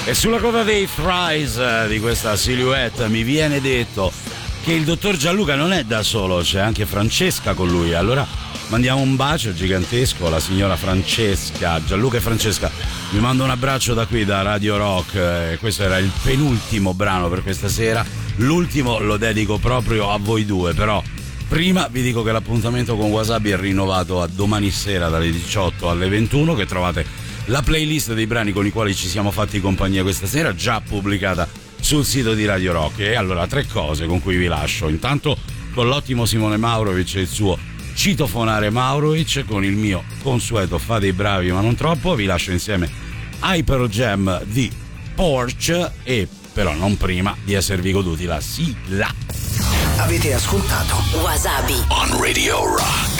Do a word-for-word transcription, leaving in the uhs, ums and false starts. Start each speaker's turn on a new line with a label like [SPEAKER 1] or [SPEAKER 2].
[SPEAKER 1] E sulla coda dei Thrice di questa Silhouette mi viene detto che il dottor Gianluca non è da solo, c'è anche Francesca con lui. Allora mandiamo un bacio gigantesco alla signora Francesca. Gianluca e Francesca, vi mando un abbraccio da qui, da Radio Rock. Eh, questo era il penultimo brano per questa sera, l'ultimo lo dedico proprio a voi due, però prima vi dico che l'appuntamento con Wasabi è rinnovato a domani sera dalle diciotto alle ventuno, che trovate la playlist dei brani con i quali ci siamo fatti compagnia questa sera, già pubblicata sul sito di Radio Rock. E allora, tre cose con cui vi lascio. Intanto con l'ottimo Simone Maurovic e il suo Citofonare Maurovic, con il mio consueto Fa dei bravi ma non troppo. Vi lascio insieme Hyper Jam di Porch, e però non prima di esservi goduti la sigla.
[SPEAKER 2] Avete ascoltato
[SPEAKER 3] Wasabi
[SPEAKER 2] on Radio Rock.